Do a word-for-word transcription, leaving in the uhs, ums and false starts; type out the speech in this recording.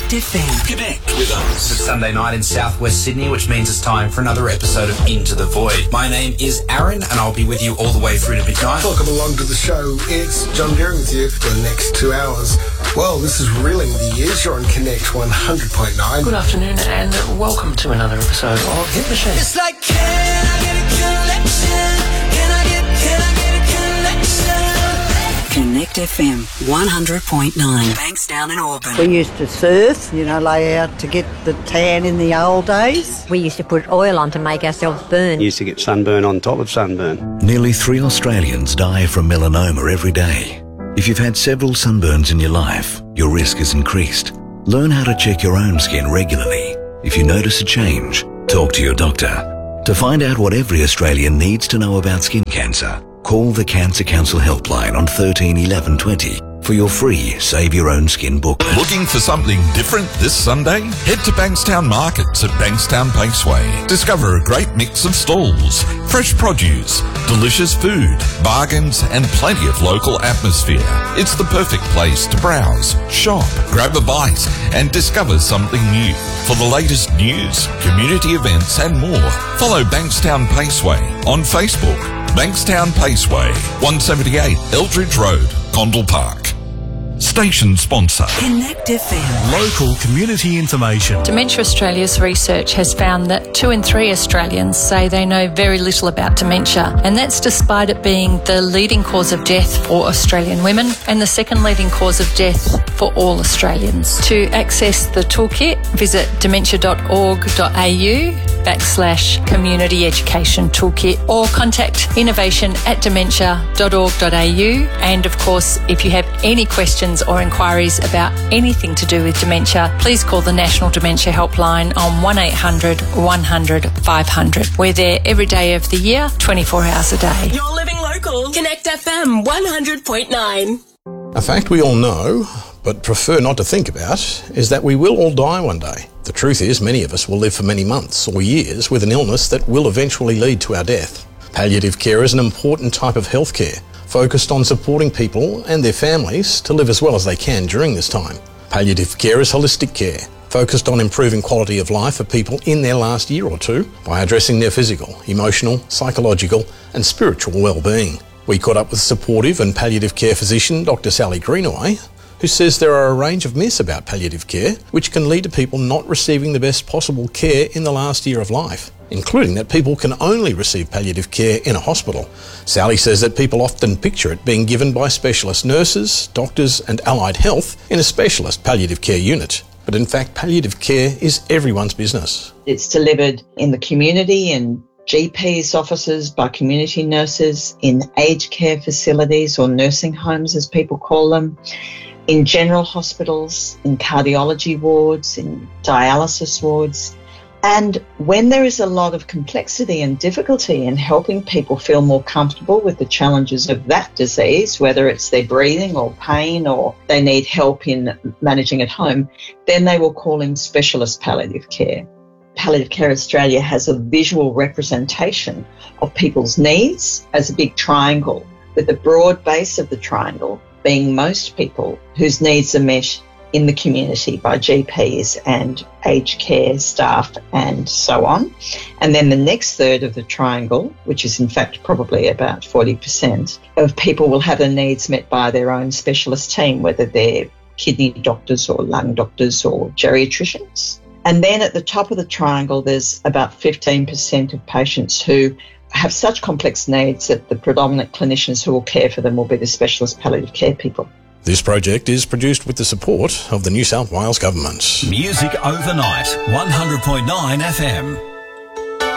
Connect F M. Connect with us. It's Sunday night in southwest Sydney, which means it's time for another episode of Into the Void. My name is Aaron, and I'll be with you all the way through to midnight. Welcome along to the show. It's John Deering with you for the next two hours. Well, this is Reeling the Years. You're on Connect one hundred point nine. Good afternoon, and welcome to another episode of Hit Machine. It's like, can I get a connection? Can I get, can I get a connection? Connect F M one hundred point nine. Bankstown and Auburn. We used to surf, you know, lay out to get the tan in the old days. We used to put oil on to make ourselves burn. Used to get sunburn on top of sunburn. Nearly three Australians die from melanoma every day. If you've had several sunburns in your life, your risk has increased. Learn how to check your own skin regularly. If you notice a change, talk to your doctor. To find out what every Australian needs to know about skin cancer, call the Cancer Council helpline on thirteen eleven twenty for your free Save Your Own Skin booklet. Looking for something different this Sunday? Head to Bankstown Markets at Bankstown Paceway. Discover a great mix of stalls, fresh produce, delicious food, bargains, and plenty of local atmosphere. It's the perfect place to browse, shop, grab a bite, and discover something new. For the latest news, community events, and more, follow Bankstown Paceway on Facebook. Bankstown Paceway, one seventy-eight Eldridge Road, Condell Park. Station sponsor. Connect F M. Local community information. Dementia Australia's research has found that two in three Australians say they know very little about dementia, and that's despite it being the leading cause of death for Australian women and the second leading cause of death for all Australians. To access the toolkit, visit dementia.org.au backslash community education toolkit or contact innovation at dementia.org.au. And of course, if you have any questions or inquiries about anything to do with dementia, please call the National Dementia Helpline on one eight hundred one hundred five hundred. We're there every day of the year, twenty-four hours a day. You're living local. Connect F M one hundred point nine. A fact we all know, but prefer not to think about, is that we will all die one day. The truth is, many of us will live for many months or years with an illness that will eventually lead to our death. Palliative care is an important type of healthcare, focused on supporting people and their families to live as well as they can during this time. Palliative care is holistic care, focused on improving quality of life for people in their last year or two by addressing their physical, emotional, psychological and spiritual well-being. We caught up with supportive and palliative care physician Doctor Sally Greenaway, who says there are a range of myths about palliative care which can lead to people not receiving the best possible care in the last year of life, including that people can only receive palliative care in a hospital. Sally says that people often picture it being given by specialist nurses, doctors and allied health in a specialist palliative care unit. But in fact, palliative care is everyone's business. It's delivered in the community, in G Ps' offices, by community nurses, in aged care facilities or nursing homes as people call them, in general hospitals, in cardiology wards, in dialysis wards. And when there is a lot of complexity and difficulty in helping people feel more comfortable with the challenges of that disease, whether it's their breathing or pain or they need help in managing at home, then they will call in specialist palliative care. Palliative Care Australia has a visual representation of people's needs as a big triangle, with the broad base of the triangle being most people whose needs are met in the community by G Ps and aged care staff and so on. And then the next third of the triangle, which is in fact probably about forty percent of people, will have their needs met by their own specialist team, whether they're kidney doctors or lung doctors or geriatricians. And then at the top of the triangle, there's about fifteen percent of patients who have such complex needs that the predominant clinicians who will care for them will be the specialist palliative care people. This project is produced with the support of the New South Wales Government. Music overnight, one hundred point nine F M.